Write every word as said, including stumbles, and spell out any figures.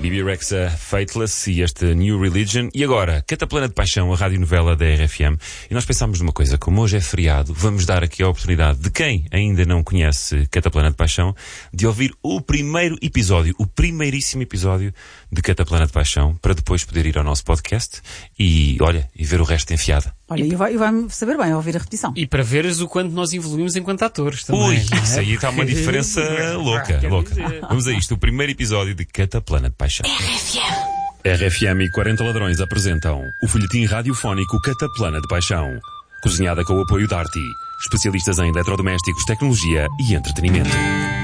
Bibi Rexha, Fateless e este New Religion. E agora, Cataplana de Paixão, a radionovela da R F M. E nós pensámos numa coisa, como hoje é feriado, vamos dar aqui a oportunidade de quem ainda não conhece Cataplana de Paixão, de ouvir o primeiro episódio, o primeiríssimo episódio de Cataplana de Paixão, para depois poder ir ao nosso podcast e, olha, e ver o resto enfiada. Olha, e vai, vai-me saber bem ouvir a repetição. E para veres o quanto nós evoluímos enquanto atores também. Ui, isso aí está uma diferença louca, louca. Vamos a isto, o primeiro episódio de Cataplana de Paixão. R F M. R F M e quarenta Ladrões apresentam o folhetim radiofónico Cataplana de Paixão. Cozinhada com o apoio da Arti, especialistas em eletrodomésticos, tecnologia e entretenimento.